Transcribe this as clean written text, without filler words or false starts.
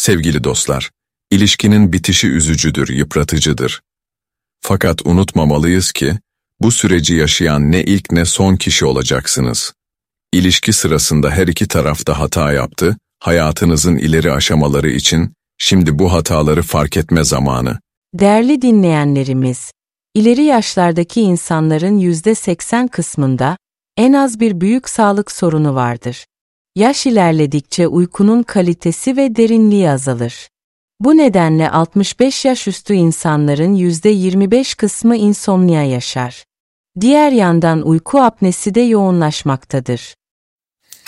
Sevgili dostlar, ilişkinin bitişi üzücüdür, yıpratıcıdır. Fakat unutmamalıyız ki, bu süreci yaşayan ne ilk ne son kişi olacaksınız. İlişki sırasında her iki taraf da hata yaptı, hayatınızın ileri aşamaları için şimdi bu hataları fark etme zamanı. Değerli dinleyenlerimiz, ileri yaşlardaki insanların %80 kısmında en az bir büyük sağlık sorunu vardır. Yaş ilerledikçe uykunun kalitesi ve derinliği azalır. Bu nedenle 65 yaş üstü insanların %25 kısmı insomnia yaşar. Diğer yandan uyku apnesi de yoğunlaşmaktadır.